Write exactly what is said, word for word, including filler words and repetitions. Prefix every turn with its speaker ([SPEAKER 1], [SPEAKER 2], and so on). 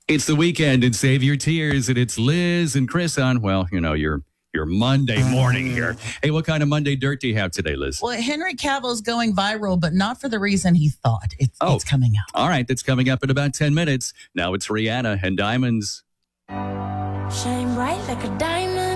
[SPEAKER 1] It's the weekend and save your tears, and it's Liz and Chris on, well, you know, your your Monday morning here. Hey, what kind of Monday dirt do you have today, Liz?
[SPEAKER 2] Well, Henry Cavill's going viral, but not for the reason he thought. It's,
[SPEAKER 1] oh,
[SPEAKER 2] it's coming out.
[SPEAKER 1] All right, that's coming up in about ten minutes. Now it's Rihanna and Diamonds.
[SPEAKER 3] Shine bright like a diamond.